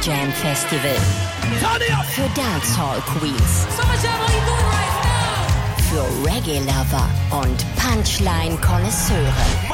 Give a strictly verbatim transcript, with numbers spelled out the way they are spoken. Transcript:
Jam Festival. Für Dancehall Queens. Für Reggae Lover und Punchline Konnoisseure.